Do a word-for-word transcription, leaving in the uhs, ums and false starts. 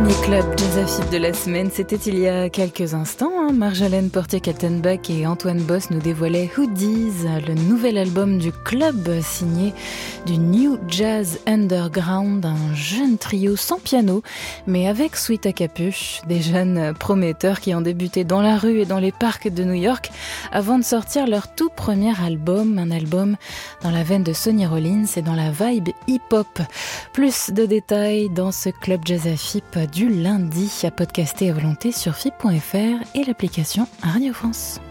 Dernier club jazz afib de la semaine, c'était il y a quelques instants. Hein. Marjolaine Portier-Kaltenbach et Antoine Boss nous dévoilaient Hoodies, le nouvel album du club signé du New Jazz Underground, un jeune trio sans piano, mais avec suite à capuche, des jeunes prometteurs qui ont débuté dans la rue et dans les parcs de New York avant de sortir leur tout premier album, un album dans la veine de Sonny Rollins et dans la vibe hip-hop. Plus de détails dans ce club jazz afib du lundi à podcaster à volonté sur F I P point F R et l'application Radio France.